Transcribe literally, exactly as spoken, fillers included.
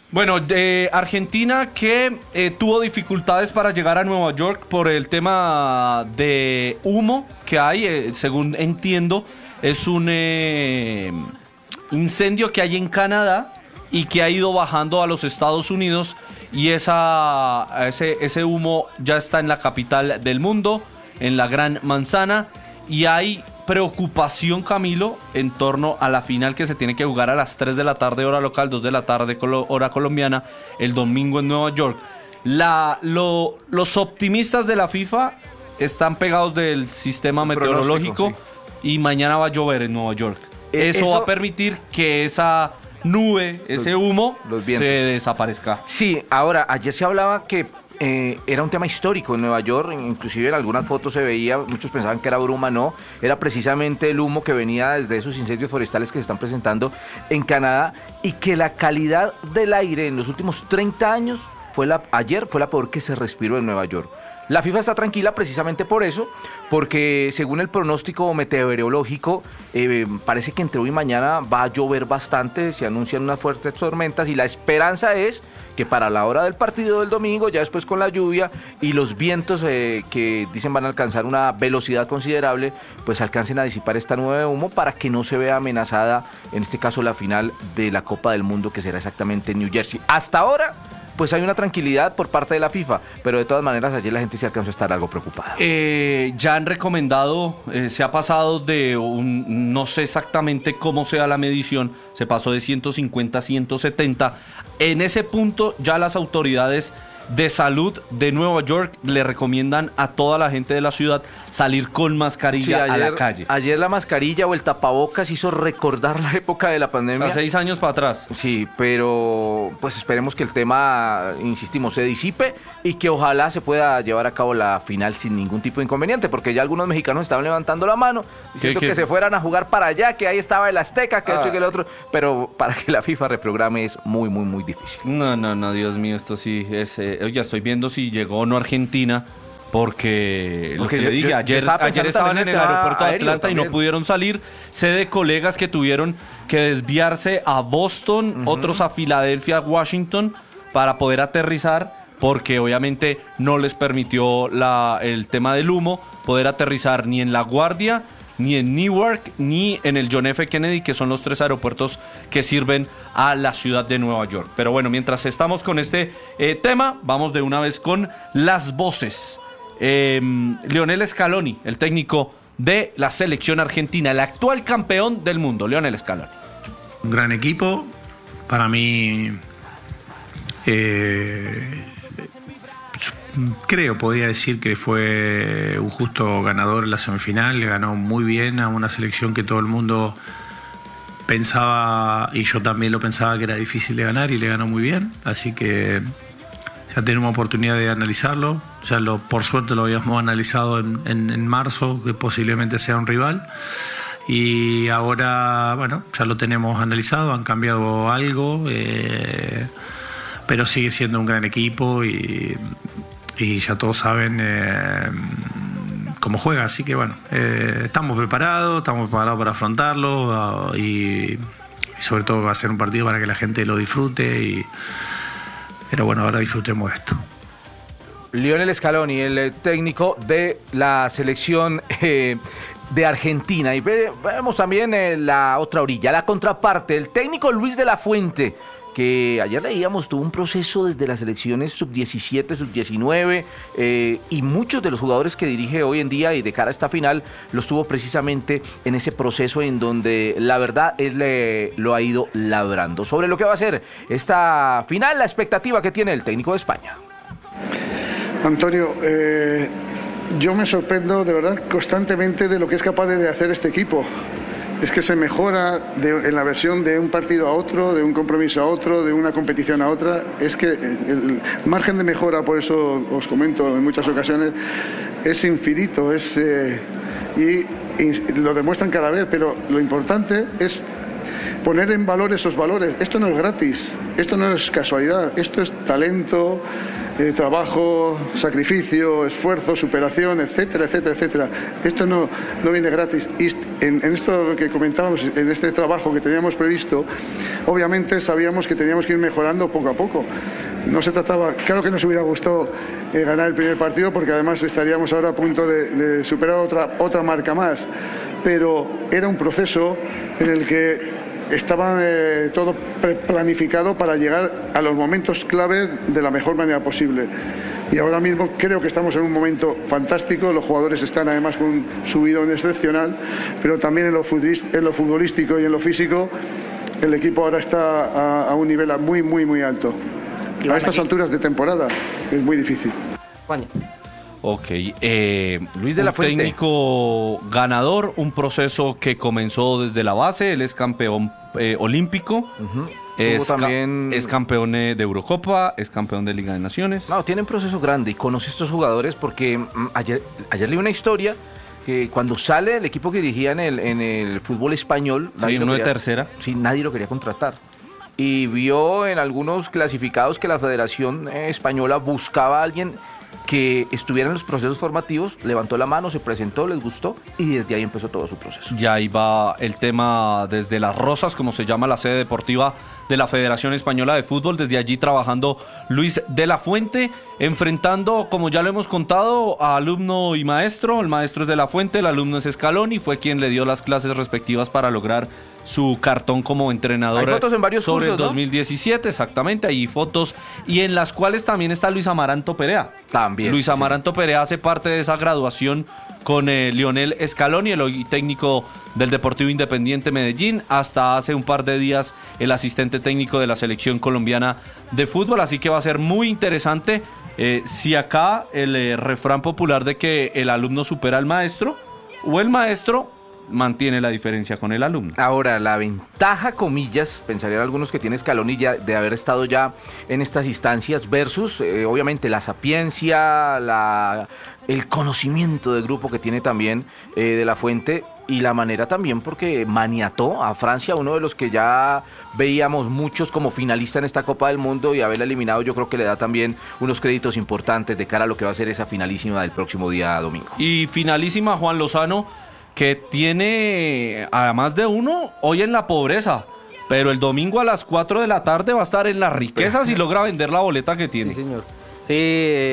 Bueno, de Argentina que eh, tuvo dificultades para llegar a Nueva York por el tema de humo que hay, eh, según entiendo, es un eh, incendio que hay en Canadá y que ha ido bajando a los Estados Unidos y esa, ese, ese humo ya está en la capital del mundo, en la Gran Manzana, y hay preocupación, Camilo, en torno a la final que se tiene que jugar a las tres de la tarde hora local, dos de la tarde hora colombiana, el domingo en Nueva York. La, lo, los optimistas de la FIFA están pegados del sistema el meteorológico, sí. Y mañana va a llover en Nueva York. Eh, eso, eso va a permitir que esa nube, ese humo, los se desaparezca. Sí, ahora, ayer se hablaba que Eh, era un tema histórico en Nueva York, inclusive en algunas fotos se veía, muchos pensaban que era bruma, no, era precisamente el humo que venía desde esos incendios forestales que se están presentando en Canadá, y que la calidad del aire en los últimos treinta años, fue la, ayer fue la peor que se respiró en Nueva York. La FIFA está tranquila precisamente por eso, porque según el pronóstico meteorológico, eh, parece que entre hoy y mañana va a llover bastante, se anuncian unas fuertes tormentas y la esperanza es que para la hora del partido del domingo, ya después con la lluvia y los vientos eh, que dicen van a alcanzar una velocidad considerable, pues alcancen a disipar esta nube de humo para que no se vea amenazada, en este caso la final de la Copa del Mundo, que será exactamente en New Jersey. Hasta ahora, pues hay una tranquilidad por parte de la FIFA, pero de todas maneras ayer la gente se alcanzó a estar algo preocupada. Eh, ya han recomendado, eh, se ha pasado de un, no sé exactamente cómo sea la medición, se pasó de ciento cincuenta a ciento setenta. En ese punto ya las autoridades de salud de Nueva York le recomiendan a toda la gente de la ciudad salir con mascarilla, sí, ayer, a la calle. Ayer la mascarilla o el tapabocas hizo recordar la época de la pandemia. A seis años para atrás. Sí, pero pues esperemos que el tema, insistimos, se disipe y que ojalá se pueda llevar a cabo la final sin ningún tipo de inconveniente, porque ya algunos mexicanos estaban levantando la mano diciendo que se fueran a jugar para allá, que ahí estaba el Azteca, que ah. esto y que el otro, pero para que la FIFA reprograme es muy, muy, muy difícil. No, no, no, Dios mío, esto sí es... Eh, ya estoy viendo si llegó o no Argentina, porque, porque lo que yo, le dije, yo, ayer, yo ayer estaban en el aeropuerto de Atlanta y no pudieron salir. Sé de colegas que tuvieron que desviarse a Boston, uh-huh. otros a Filadelfia, Washington, para poder aterrizar, porque obviamente no les permitió la, el tema del humo poder aterrizar ni en La Guardia, ni en Newark, ni en el John F. Kennedy, que son los tres aeropuertos que sirven a la ciudad de Nueva York. Pero bueno, mientras estamos con este eh, tema, vamos de una vez con las voces. Eh, Lionel Scaloni, el técnico de la selección argentina, el actual campeón del mundo, Lionel Scaloni. Un gran equipo, para mí... Eh... Creo, podría decir que fue un justo ganador en la semifinal, le ganó muy bien a una selección que todo el mundo pensaba, y yo también lo pensaba, que era difícil de ganar, y le ganó muy bien, así que ya tenemos oportunidad de analizarlo, ya lo, por suerte lo habíamos analizado en, en, en marzo, que posiblemente sea un rival, y ahora, bueno, ya lo tenemos analizado, han cambiado algo, eh, pero sigue siendo un gran equipo y... y ya todos saben eh, cómo juega, así que bueno, eh, estamos preparados, estamos preparados para afrontarlo uh, y, y sobre todo va a ser un partido para que la gente lo disfrute, y, pero bueno, ahora disfrutemos esto. Lionel Scaloni, el técnico de la selección eh, de Argentina, y ve, vemos también eh, la otra orilla, la contraparte, el técnico Luis de la Fuente, que ayer leíamos, tuvo un proceso desde las selecciones sub diecisiete, sub diecinueve, eh, y muchos de los jugadores que dirige hoy en día y de cara a esta final los tuvo precisamente en ese proceso en donde la verdad es le, lo ha ido labrando. Sobre lo que va a ser esta final, la expectativa que tiene el técnico de España. Antonio, eh, yo me sorprendo de verdad constantemente de lo que es capaz de hacer este equipo. Es que se mejora de, en la versión de un partido a otro, de un compromiso a otro, de una competición a otra. Es que el margen de mejora, por eso os comento en muchas ocasiones, es infinito, es, eh, y, y lo demuestran cada vez, pero lo importante es poner en valor esos valores. Esto no es gratis, esto no es casualidad, esto es talento, eh, trabajo, sacrificio, esfuerzo, superación, etcétera, etcétera, etcétera. Esto no, no viene gratis. Y en, en esto que comentábamos, en este trabajo que teníamos previsto, obviamente sabíamos que teníamos que ir mejorando poco a poco. No se trataba, claro que nos hubiera gustado eh, ganar el primer partido, porque además estaríamos ahora a punto de, de superar otra, otra marca más, pero era un proceso en el que estaba eh, todo planificado para llegar a los momentos clave de la mejor manera posible. Y ahora mismo creo que estamos en un momento fantástico, los jugadores están además con un subidón excepcional, pero también en lo futbolístico y en lo físico el equipo ahora está a, a un nivel muy, muy, muy alto. A estas alturas de temporada es muy difícil. Juan. Ok, eh, Luis de la un Fuente. técnico ganador, un proceso que comenzó desde la base, él es campeón eh, olímpico, Uh-huh. es, Tuvo ca- también... es campeón eh, de Eurocopa, es campeón de Liga de Naciones. No, tiene un proceso grande y conoce a estos jugadores porque mm, ayer, ayer leí una historia que cuando sale el equipo que dirigía en el, en el fútbol español, Sí, nadie lo uno de quería- tercera. sí, nadie lo quería contratar. Y vio en algunos clasificados que la Federación eh, Española buscaba a alguien que estuviera en los procesos formativos, levantó la mano, se presentó, les gustó y desde ahí empezó todo su proceso. Ya ahí va el tema desde Las Rosas, como se llama la sede deportiva de la Federación Española de Fútbol. Desde allí trabajando Luis de la Fuente, enfrentando, como ya lo hemos contado, a alumno y maestro. El maestro es de la Fuente, el alumno es Scaloni, fue quien le dio las clases respectivas para lograr su cartón como entrenador. Hay fotos en varios sobre cursos, el ¿no? dos mil diecisiete, exactamente, hay fotos y en las cuales también está Luis Amaranto Perea. También, Luis sí. Amaranto Perea hace parte de esa graduación con eh, Lionel Scaloni, el hoy técnico del Deportivo Independiente Medellín, hasta hace un par de días el asistente técnico de la selección colombiana de fútbol, así que va a ser muy interesante eh, si acá el eh, refrán popular de que el alumno supera al maestro o el maestro mantiene la diferencia con el alumno. Ahora, la ventaja, comillas, pensarían algunos que tiene Scaloni ya de haber estado ya en estas instancias versus, eh, obviamente, la sapiencia, la, el conocimiento del grupo que tiene también eh, de la Fuente y la manera también porque maniató a Francia, uno de los que ya veíamos muchos como finalista en esta Copa del Mundo y haberla eliminado yo creo que le da también unos créditos importantes de cara a lo que va a ser esa finalísima del próximo día domingo. Y finalísima Juan Lozano, que tiene además de uno hoy en la pobreza, pero el domingo a las cuatro de la tarde va a estar en las riquezas y logra vender la boleta que tiene. Sí, señor. Sí, eh,